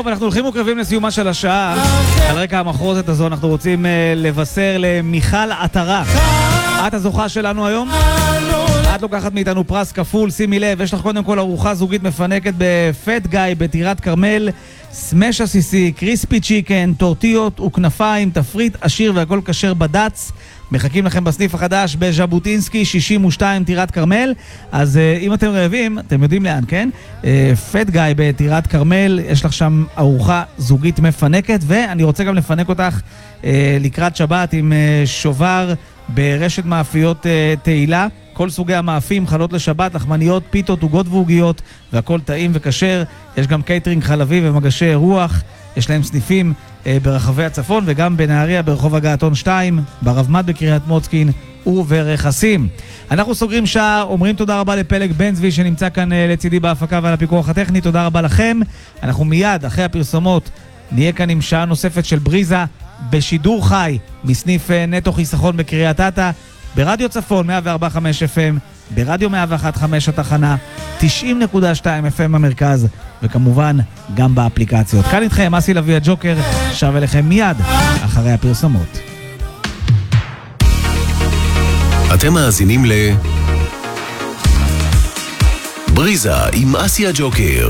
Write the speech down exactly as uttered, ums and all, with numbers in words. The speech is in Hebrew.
טוב, אנחנו הולכים וקרבים לסיומה של השעה. על רקע המחרוזת הזו אנחנו רוצים uh, לבשר למיכל עטרה. את הזוכה שלנו היום. את לוקחת מאיתנו פרס כפול, שימי לב, יש לך קודם כל ארוחה זוגית מפנקת בפט גיא בטירת כרמל, סמש עסיסי, קריספי צ'יקן, טורטיות וכנפיים, תפריט עשיר והכל כשר בדץ. מחכים לכם בסניף החדש בז'בוטינסקי שישים ושתיים טירת כרמל. אז uh, אם אתם רעבים, אתם יודעים לאן, כן? Uh, פט גיא בטירת כרמל, יש לך שם ארוחה זוגית מפנקת, ואני רוצה גם לפנק אותך uh, לקראת שבת עם uh, שובר ברשת מאפיות uh, תהילה. כל סוגי המאפים, חלות לשבת, לחמניות, פיתות, עוגות ועוגיות, והכל טעים וכשר. יש גם קייטרינג חלבי ומגשי רוח. יש להם סניפים אה, ברחבי הצפון, וגם בנהריה ברחוב הגעתון שתיים, ברבמת בקריית מוצקין וברכסים. אנחנו סוגרים שעה, אומרים תודה רבה לפלג בן צבי שנמצא כאן אה, לצידי בהפקה ועל הפיקוח הטכני. תודה רבה לכם. אנחנו מיד אחרי הפרסומות נהיה כאן עם שעה נוספת של בריזה בשידור חי מסניף אה, נטו חיסכון בקריית אתא, ברדיו צפון מאה וארבע נקודה חמש אף אם, ברדיו מאה ואחת נקודה חמש התחנה, תשעים נקודה שתיים אף אם המרכז, וכמובן גם באפליקציות. כאן איתכם אסי לוי הג'וקר, שב אליכם מיד אחרי הפרסומות. אתם מאזינים ל בריזה עם אסי הג'וקר.